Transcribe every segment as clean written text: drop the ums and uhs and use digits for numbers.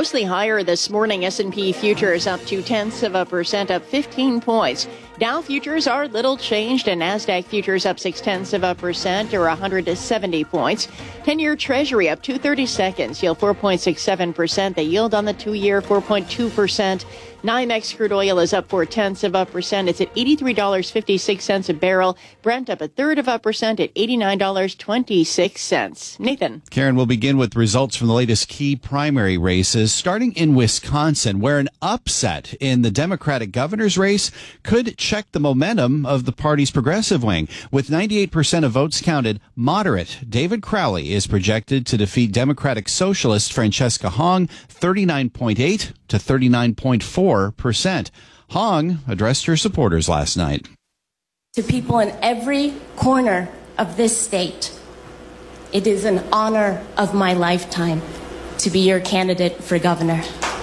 mostly higher this morning. S&P futures up 0.2%, up 15 points. Dow futures are little changed, and NASDAQ futures up 0.6%, or 170 points. 10-year Treasury up 2/32, yield 4.67%. The yield on the 2-year 4.2%. NYMEX crude oil is up 0.4%. It's at $83.56 a barrel. Brent up 1/3% at $89.26. Nathan. Karen, will begin with results from the latest key primary races, starting in Wisconsin, where an upset in the Democratic governor's race could check the momentum of the party's progressive wing. With 98% of votes counted, moderate David Crowley is projected to defeat Democratic Socialist Francesca Hong 39.8 to 39.4%. Hong addressed her supporters last night. To people in every corner of this state, it is an honor of my lifetime to be your candidate for governor.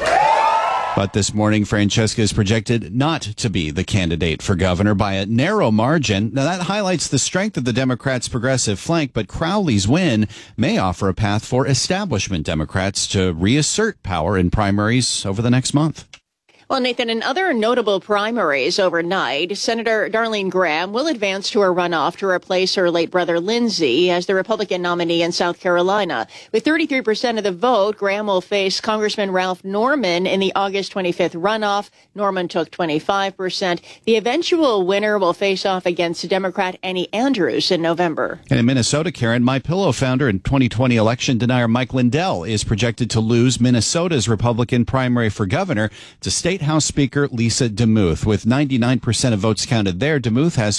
But this morning, Francesca is projected not to be the candidate for governor by a narrow margin. Now, that highlights the strength of the Democrats' progressive flank, but Crowley's win may offer a path for establishment Democrats to reassert power in primaries over the next month. Well, Nathan, in other notable primaries overnight, Senator Darlene Graham will advance to a runoff to replace her late brother Lindsey as the Republican nominee in South Carolina. With 33% of the vote, Graham will face Congressman Ralph Norman in the August 25th runoff. Norman took 25%. The eventual winner will face off against Democrat Annie Andrews in November. And in Minnesota, Karen, MyPillow founder and 2020 election denier Mike Lindell is projected to lose Minnesota's Republican primary for governor to State House Speaker Lisa DeMuth. With 99% of votes counted there, DeMuth has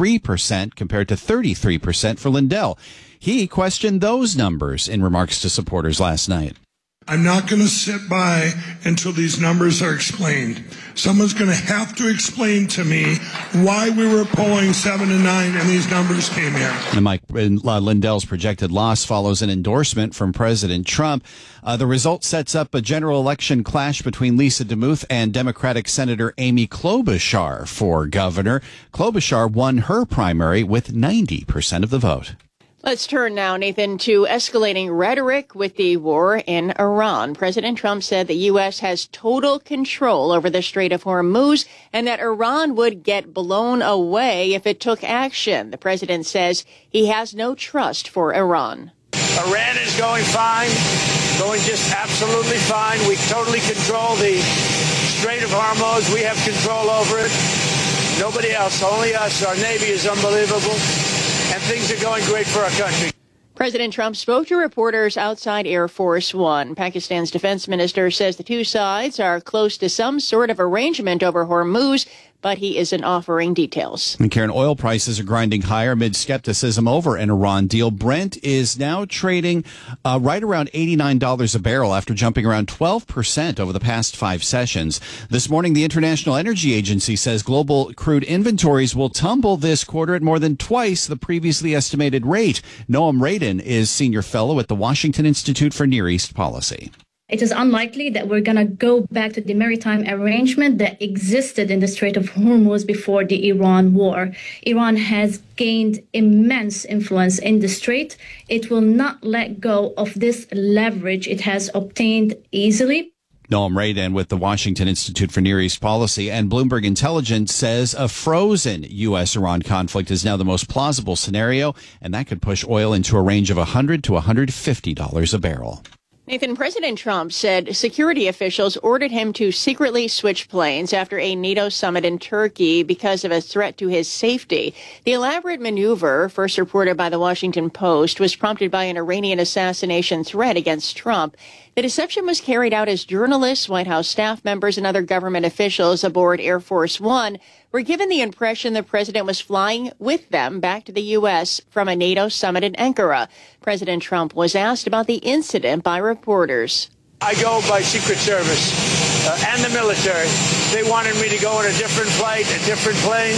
43% compared to 33% for Lindell. He questioned those numbers in remarks to supporters last night. I'm not going to sit by until these numbers are explained. Someone's going to have to explain to me why we were polling 7 and 9 and these numbers came in. And Mike Lindell's projected loss follows an endorsement from President Trump. The result sets up a general election clash between Lisa DeMuth and Democratic Senator Amy Klobuchar for governor. Klobuchar won her primary with 90% of the vote. Let's turn now, Nathan, to escalating rhetoric with the war in Iran. President Trump said the U.S. has total control over the Strait of Hormuz and that Iran would get blown away if it took action. The president says he has no trust for Iran. Iran is going fine, going just absolutely fine. We totally control the Strait of Hormuz. We have control over it. Nobody else, only us. Our Navy is unbelievable. And things are going great for our country. President Trump spoke to reporters outside Air Force One. Pakistan's defense minister says the two sides are close to some sort of arrangement over Hormuz, but he isn't offering details. And Karen, oil prices are grinding higher amid skepticism over an Iran deal. Brent is now trading right around $89 a barrel after jumping around 12% over the past 5 sessions. This morning, the International Energy Agency says global crude inventories will tumble this quarter at more than twice the previously estimated rate. Noam Radin is senior fellow at the Washington Institute for Near East Policy. It is unlikely that we're going to go back to the maritime arrangement that existed in the Strait of Hormuz before the Iran war. Iran has gained immense influence in the strait. It will not let go of this leverage it has obtained easily. Noam Radin with the Washington Institute for Near East Policy. And Bloomberg Intelligence says a frozen U.S.-Iran conflict is now the most plausible scenario, and that could push oil into a range of $100 to $150 a barrel. Nathan, President Trump said security officials ordered him to secretly switch planes after a NATO summit in Turkey because of a threat to his safety. The elaborate maneuver, first reported by the Washington Post, was prompted by an Iranian assassination threat against Trump. The deception was carried out as journalists, White House staff members, and other government officials aboard Air Force One were given the impression the president was flying with them back to the U.S. from a NATO summit in Ankara. President Trump was asked about the incident by reporters. I go by Secret Service and the military. They wanted me to go on a different flight, a different plane,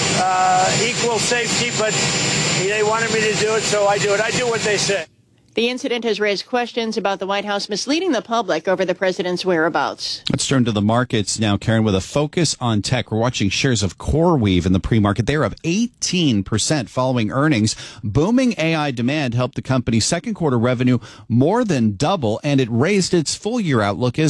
equal safety, but they wanted me to do it, so I do it. I do what they say. The incident has raised questions about the White House misleading the public over the president's whereabouts. Let's turn to the markets now, Karen, with a focus on tech. We're watching shares of CoreWeave in the pre-market. They're up 18% following earnings. Booming AI demand helped the company's second quarter revenue more than double, and it raised its full-year outlook as